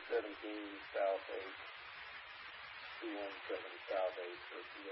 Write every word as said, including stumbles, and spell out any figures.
seventeen South eighth, two one seven South eighth for P